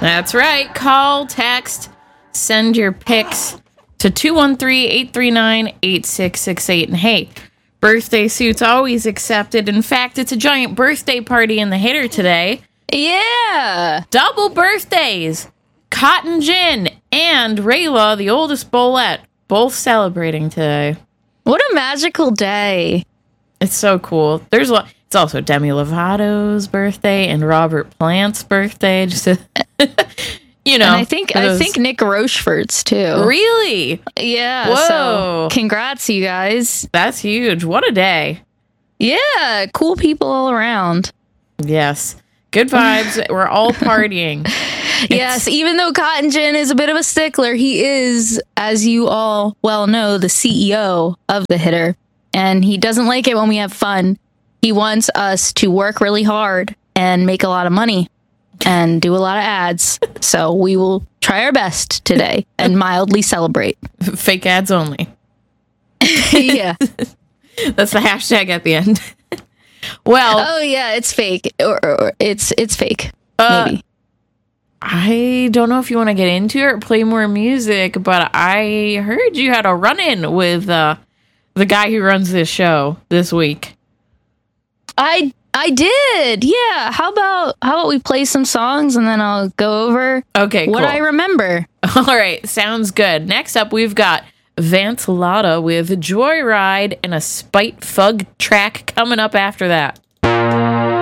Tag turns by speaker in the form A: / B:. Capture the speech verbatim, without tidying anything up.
A: That's right. Call, text, send your pics to two one three, eight three nine, eight six six eight. And hey, birthday suits always accepted. In fact, it's a giant birthday party in the Hitter today.
B: Yeah.
A: Double birthdays. Cotton Gin and Rayla, the oldest Bolette, both celebrating today.
B: What a magical day.
A: It's so cool. There's a lot. It's also Demi Lovato's birthday and Robert Plant's birthday. Just to, you know.
B: And I think I think Nick Rochefort's too.
A: Really?
B: Yeah.
A: Whoa.
B: So congrats, you guys.
A: That's huge. What a day.
B: Yeah. Cool people all around.
A: Yes. Good vibes. We're all partying.
B: Yes, even though Cotton Gin is a bit of a stickler, he is, as you all well know, the C E O of the Hitter. And he doesn't like it when we have fun. He wants us to work really hard and make a lot of money and do a lot of ads. So we will try our best today and mildly celebrate.
A: Fake ads only.
B: Yeah.
A: That's the hashtag at the end. Well.
B: Oh, yeah, it's fake. Or, or, or it's it's fake.
A: Uh,
B: maybe.
A: I don't know if you want to get into it or play more music, but I heard you had a run-in with uh, the guy who runs this show this week.
B: I I did. Yeah. How about how about we play some songs and then I'll go over
A: okay,
B: what
A: cool.
B: I remember.
A: All right, sounds good. Next up, we've got Vance Lotta with Joyride and a Spite Fug track coming up after that.